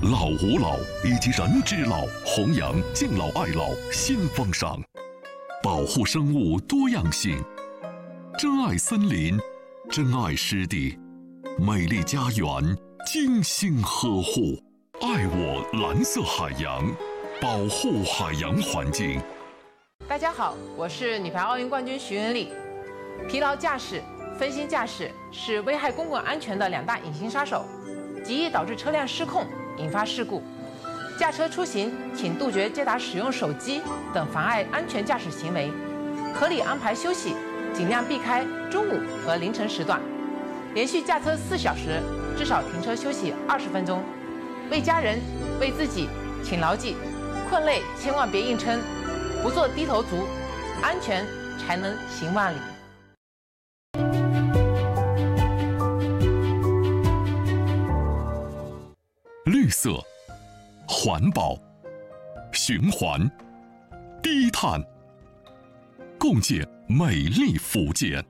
老吾老以及人之老，弘扬敬老爱老新风尚，保护生物多样性，珍爱森林，珍爱湿地，美丽家园精心呵护，爱我蓝色海洋，保护海洋环境。 大家好，我是女排奥运冠军徐文丽。疲劳驾驶、分心驾驶是危害公共安全的2大隐形杀手，极易导致车辆失控，引发事故。驾车出行，请杜绝接打使用手机等妨碍安全驾驶行为，合理安排休息，尽量避开中午和凌晨时段。连续驾车4小时，至少停车休息20分钟。为家人、为自己，请牢记：困累千万别硬撑，不做低头族，安全才能行万里。 绿色、环保、循环、低碳，共建美丽福建。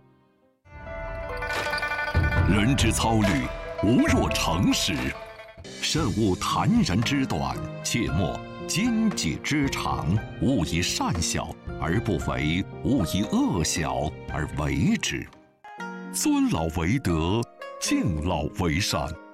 人之操虑，无若诚实；慎勿谈人之短，切莫奸己之长。勿以善小而不为，勿以恶小而为之。尊老为德，敬老为善。